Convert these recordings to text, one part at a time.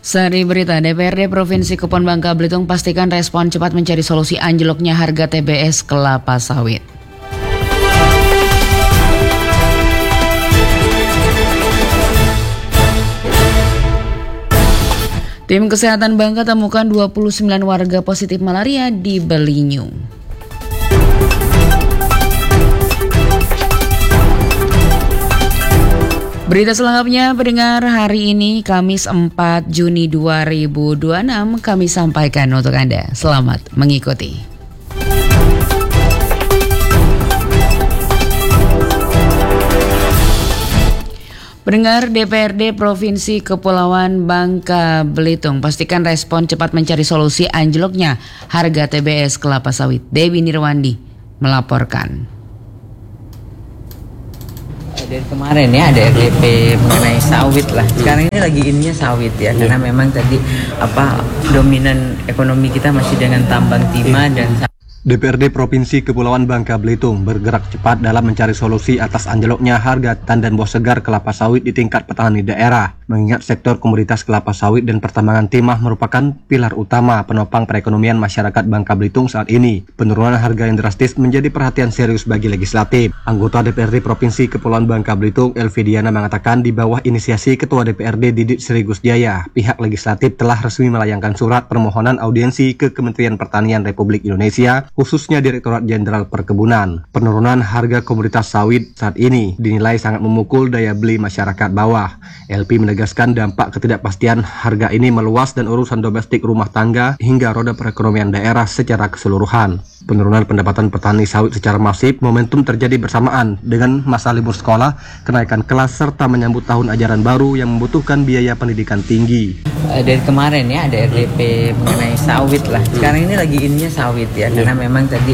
Seri berita, DPRD Provinsi Kepulauan Bangka Belitung pastikan respon cepat mencari solusi anjloknya harga TBS kelapa sawit. Tim Kesehatan Bangka temukan 29 warga positif malaria di Belinyu. Berita selengkapnya pendengar hari ini Kamis 4 Juni 2026 kami sampaikan untuk Anda. Selamat mengikuti. Pendengar, DPRD Provinsi Kepulauan Bangka Belitung pastikan respon cepat mencari solusi anjloknya harga TBS kelapa sawit. Dewi Nirwandi melaporkan. Dari kemarin ya ada RDP mengenai sawit lah. Sekarang ini lagi ininya sawit ya, karena memang tadi dominan ekonomi kita masih dengan tambang timah dan DPRD Provinsi Kepulauan Bangka Belitung bergerak cepat dalam mencari solusi atas anjloknya harga tandan buah segar kelapa sawit di tingkat petani daerah. Mengingat sektor komoditas kelapa sawit dan pertambangan timah merupakan pilar utama penopang perekonomian masyarakat Bangka Belitung saat ini. Penurunan harga yang drastis menjadi perhatian serius bagi legislatif. Anggota DPRD Provinsi Kepulauan Bangka Belitung, Elvi Diana, mengatakan di bawah inisiasi Ketua DPRD Didit Sri Gusdiaya, pihak legislatif telah resmi melayangkan surat permohonan audiensi ke Kementerian Pertanian Republik Indonesia, khususnya Direktorat Jenderal Perkebunan. Penurunan harga komoditas sawit saat ini dinilai sangat memukul daya beli masyarakat bawah. LP menegaskan dampak ketidakpastian harga ini meluas dan urusan domestik rumah tangga hingga roda perekonomian daerah secara keseluruhan. Penurunan pendapatan petani sawit secara masif momentum terjadi bersamaan dengan masa libur sekolah, kenaikan kelas serta menyambut tahun ajaran baru yang membutuhkan biaya pendidikan tinggi. Dari kemarin ya ada RDP mengenai sawit lah. Sekarang ini lagi ininya sawit ya, karena memang tadi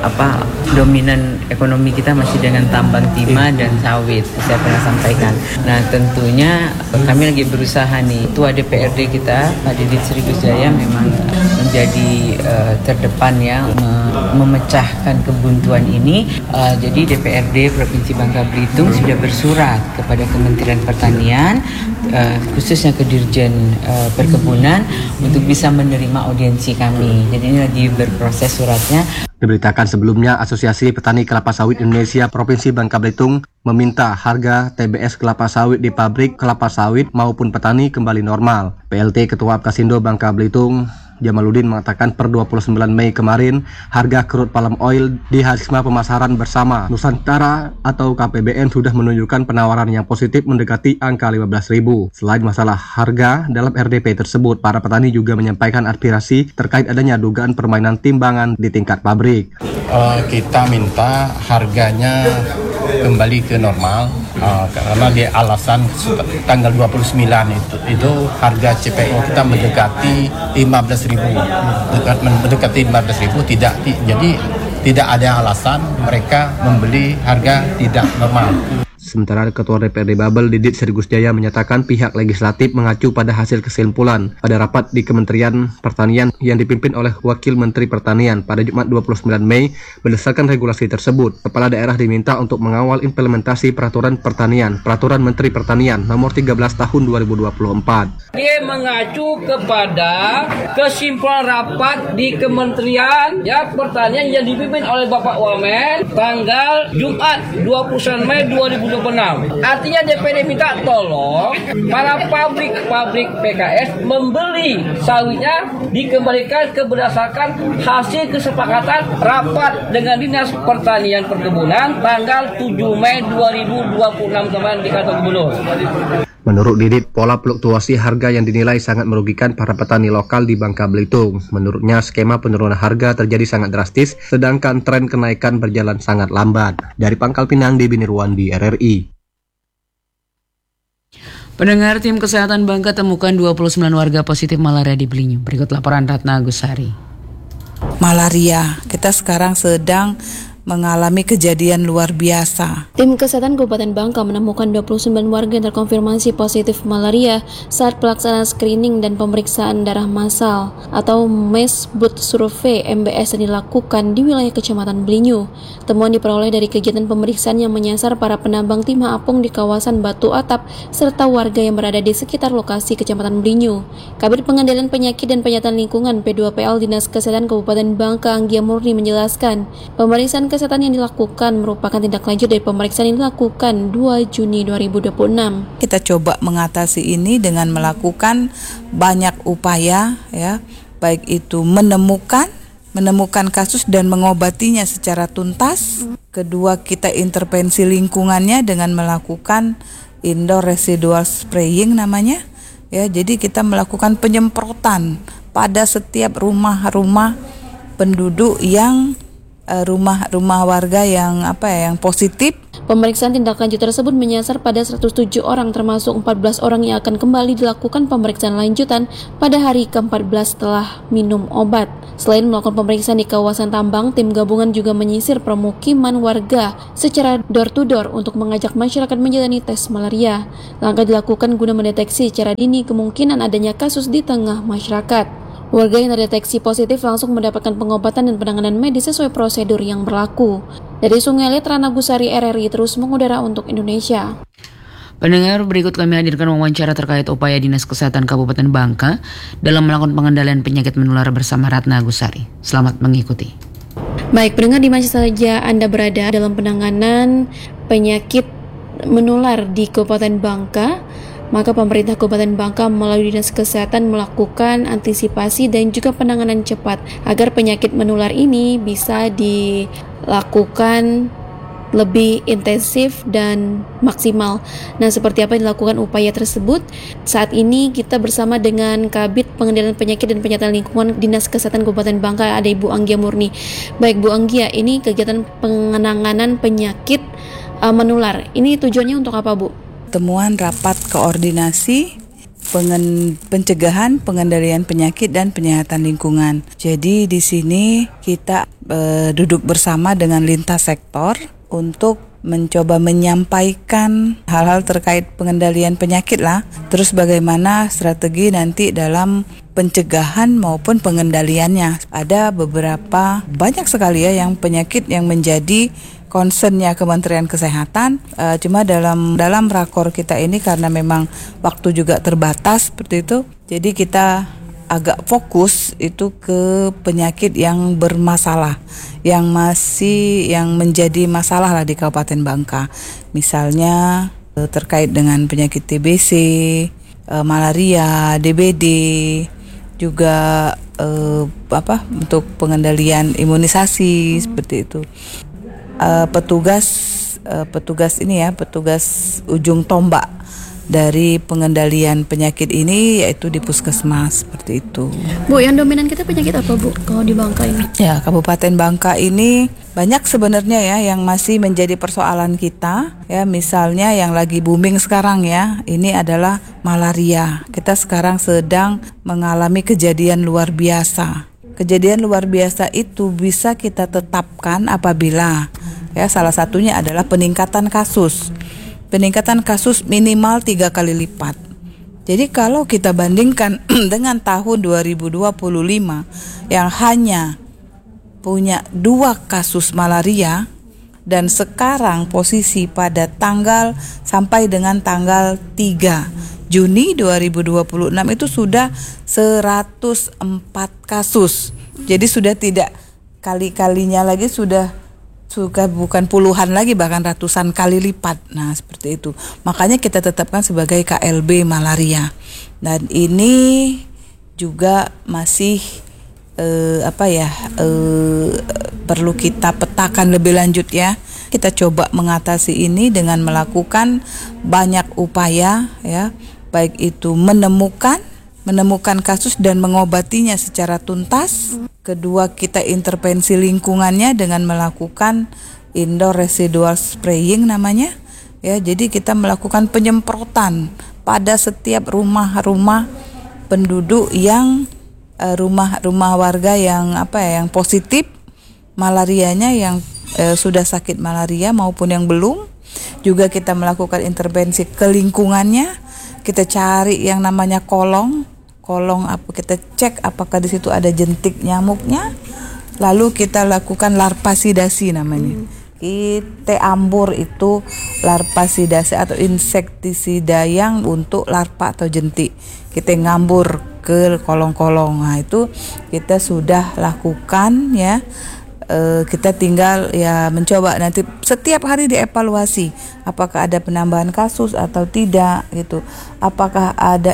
dominan ekonomi kita masih dengan tambang timah dan sawit. Saya pernah sampaikan. Nah tentunya kami lagi berusaha nih. Ketua DPRD kita Pak Didit Sri Gusdiaya memang menjadi terdepan ya memecahkan kebuntuan ini. Jadi DPRD Provinsi Bangka Belitung sudah bersurat kepada Kementerian Pertanian, khususnya ke Dirjen Perkebunan, untuk bisa menerima audiensi kami. Jadi ini lagi berproses suratnya. Diberitakan sebelumnya, Asosiasi Petani Kelapa Sawit Indonesia Provinsi Bangka Belitung meminta harga TBS kelapa sawit di pabrik kelapa sawit maupun petani kembali normal. PLT Ketua Apkasindo Bangka Belitung Jamaluddin mengatakan per 29 Mei kemarin harga crude palm oil di Hasma Pemasaran Bersama Nusantara atau KPBN sudah menunjukkan penawaran yang positif mendekati angka 15.000. Selain masalah harga dalam RDP tersebut, para petani juga menyampaikan aspirasi terkait adanya dugaan permainan timbangan di tingkat pabrik. Kita minta harganya kembali ke normal karena di alasan tanggal 29 itu harga CPO kita mendekati 15.000, mendekati 15.000 jadi tidak ada alasan mereka membeli harga tidak normal. Sementara Ketua DPRD Babel Didit Sri Gusdiaya menyatakan pihak legislatif mengacu pada hasil kesimpulan pada rapat di Kementerian Pertanian yang dipimpin oleh Wakil Menteri Pertanian pada Jumat 29 Mei. Berdasarkan regulasi tersebut, kepala daerah diminta untuk mengawal implementasi Peraturan Pertanian, Peraturan Menteri Pertanian Nomor 13 Tahun 2024. Dia mengacu kepada kesimpulan rapat di Kementerian Pertanian yang dipimpin oleh Bapak Wamen tanggal Jumat 29 Mei 2026. Artinya DPD minta tolong para pabrik PKS membeli sawitnya dikembalikan berdasarkan hasil kesepakatan rapat dengan Dinas Pertanian Perkebunan tanggal 7 Mei 2026 teman di kantor gubernur. Menurut Didit, pola fluktuasi harga yang dinilai sangat merugikan para petani lokal di Bangka Belitung. Menurutnya, skema penurunan harga terjadi sangat drastis, sedangkan tren kenaikan berjalan sangat lambat. Dari Pangkal Pinang, Dewi Nirwandi, RRI. Pendengar, tim kesehatan Bangka temukan 29 warga positif malaria di Belinyu. Berikut laporan Ratna Agusari. Malaria, kita sekarang sedang mengalami kejadian luar biasa. Tim Kesehatan Kabupaten Bangka menemukan 29 warga yang terkonfirmasi positif malaria saat pelaksanaan screening dan pemeriksaan darah massal atau mass blood survey MBS yang dilakukan di wilayah Kecamatan Belinyu. Temuan diperoleh dari kegiatan pemeriksaan yang menyasar para penambang timah apung di kawasan Batu Atap serta warga yang berada di sekitar lokasi Kecamatan Belinyu. Kabid Pengendalian Penyakit dan Penyihatan Lingkungan P2PL Dinas Kesehatan Kabupaten Bangka Anggia Murni menjelaskan, pemeriksaan kesehatan yang dilakukan merupakan tindak lanjut dari pemeriksaan yang dilakukan 2 Juni 2026. Kita coba mengatasi ini dengan melakukan banyak upaya, ya, baik itu menemukan kasus dan mengobatinya secara tuntas. Kedua, kita intervensi lingkungannya dengan melakukan indoor residual spraying namanya. Ya, jadi kita melakukan penyemprotan pada setiap rumah-rumah penduduk yang rumah warga yang positif. Pemeriksaan tindak lanjut tersebut menyasar pada 107 orang termasuk 14 orang yang akan kembali dilakukan pemeriksaan lanjutan pada hari ke-14 setelah minum obat. Selain melakukan pemeriksaan di kawasan tambang, tim gabungan juga menyisir permukiman warga secara door to door untuk mengajak masyarakat menjalani tes malaria. Langkah dilakukan guna mendeteksi secara dini kemungkinan adanya kasus di tengah masyarakat. Warga yang terdeteksi positif langsung mendapatkan pengobatan dan penanganan medis sesuai prosedur yang berlaku. Dari Sungai Liat, Rana Gusari, RRI terus mengudara untuk Indonesia. Pendengar, berikut kami hadirkan wawancara terkait upaya Dinas Kesehatan Kabupaten Bangka dalam melakukan pengendalian penyakit menular bersama Ratna Gusari. Selamat mengikuti. Baik, pendengar, di mana saja Anda berada dalam penanganan penyakit menular di Kabupaten Bangka, maka pemerintah Kabupaten Bangka melalui Dinas Kesehatan melakukan antisipasi dan juga penanganan cepat agar penyakit menular ini bisa dilakukan lebih intensif dan maksimal. Nah, seperti apa yang dilakukan upaya tersebut? Saat ini kita bersama dengan Kabid Pengendalian Penyakit dan Penyihatan Lingkungan Dinas Kesehatan Kabupaten Bangka, ada Ibu Anggia Murni. Baik Bu Anggia, ini kegiatan penanganan penyakit menular. Ini tujuannya untuk apa, Bu? Temuan rapat koordinasi pencegahan, pengendalian penyakit dan penyihatan lingkungan. Jadi di sini kita duduk bersama dengan lintas sektor untuk mencoba menyampaikan hal-hal terkait pengendalian penyakit lah. Terus bagaimana strategi nanti dalam pencegahan maupun pengendaliannya. Ada banyak sekali ya yang penyakit yang menjadi concernnya Kementerian Kesehatan. Cuma dalam rakor kita ini karena memang waktu juga terbatas seperti itu. Jadi kita agak fokus itu ke penyakit yang bermasalah, yang menjadi masalah lah di Kabupaten Bangka. Misalnya terkait dengan penyakit TBC, malaria, DBD, juga untuk pengendalian imunisasi seperti itu. Petugas ujung tombak dari pengendalian penyakit ini yaitu di puskesmas seperti itu. Bu, yang dominan kita penyakit apa, Bu, kalau di Bangka ini? Ya, Kabupaten Bangka ini banyak sebenarnya ya yang masih menjadi persoalan kita. Ya, misalnya yang lagi booming sekarang ya, ini adalah malaria. Kita sekarang sedang mengalami kejadian luar biasa. Kejadian luar biasa itu bisa kita tetapkan apabila salah satunya adalah peningkatan kasus. Peningkatan kasus minimal 3 kali lipat. Jadi kalau kita bandingkan dengan tahun 2025 yang hanya punya 2 kasus malaria, dan sekarang posisi pada sampai dengan tanggal 3 Juni 2026 itu sudah 104 kasus. Jadi sudah tidak kali-kalinya lagi, sudah bukan puluhan lagi, bahkan ratusan kali lipat. Nah, seperti itu. Makanya kita tetapkan sebagai KLB malaria. Dan ini juga masih perlu kita petakan lebih lanjut ya. Kita coba mengatasi ini dengan melakukan banyak upaya ya, baik itu menemukan kasus dan mengobatinya secara tuntas. Kedua, kita intervensi lingkungannya dengan melakukan indoor residual spraying namanya. Ya, jadi kita melakukan penyemprotan pada setiap rumah-rumah penduduk yang rumah warga yang positif malarianya, yang sudah sakit malaria maupun yang belum. Juga kita melakukan intervensi ke lingkungannya. Kita cari yang namanya kolong apa, kita cek apakah di situ ada jentik nyamuknya. Lalu kita lakukan larvasidasi namanya. Kita ambur itu larvasidasi atau insektisida yang untuk larva atau jentik. Kita ngambur ke kolong-kolong. Nah, itu kita sudah lakukan ya. Kita tinggal ya mencoba nanti setiap hari dievaluasi apakah ada penambahan kasus atau tidak gitu, apakah ada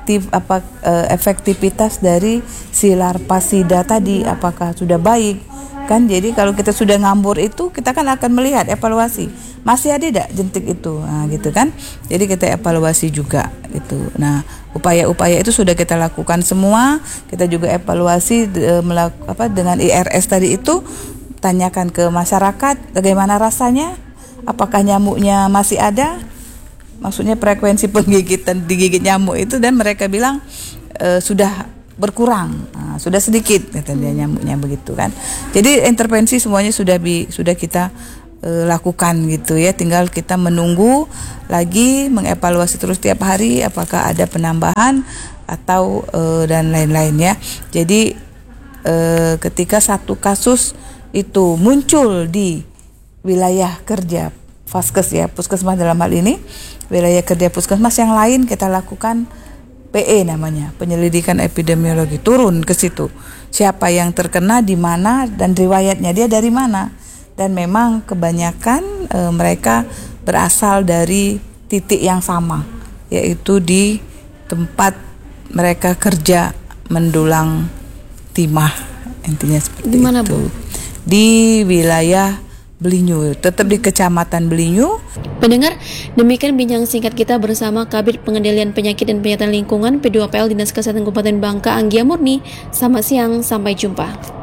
efektivitas dari si larvasida tadi apakah sudah baik kan. Jadi kalau kita sudah ngambur itu kita kan akan melihat evaluasi masih ada tidak jentik itu, nah gitu kan. Jadi kita evaluasi juga gitu. Nah upaya-upaya itu sudah kita lakukan semua. Kita juga evaluasi dengan IRS tadi itu, tanyakan ke masyarakat bagaimana rasanya, apakah nyamuknya masih ada, maksudnya frekuensi penggigitan digigit nyamuk itu, dan mereka bilang sudah berkurang, sudah sedikit katanya nyamuknya begitu kan. Jadi intervensi semuanya sudah kita lakukan gitu ya, tinggal kita menunggu lagi, mengevaluasi terus tiap hari apakah ada penambahan atau dan lain-lain ya. Jadi ketika satu kasus itu muncul di wilayah kerja Vaskes ya, puskesmas dalam hal ini, wilayah kerja puskesmas yang lain kita lakukan PE namanya, penyelidikan epidemiologi, turun ke situ. Siapa yang terkena di mana dan riwayatnya dia dari mana. Dan memang kebanyakan mereka berasal dari titik yang sama, yaitu di tempat mereka kerja mendulang timah, intinya seperti itu. Di mana, Bu? Di wilayah Belinyu, tetap di Kecamatan Belinyu. Pendengar, demikian bincang singkat kita bersama Kabid Pengendalian Penyakit dan Penyakit Lingkungan P2PL Dinas Kesehatan Kabupaten Bangka, Anggia Murni. Selamat siang, sampai jumpa.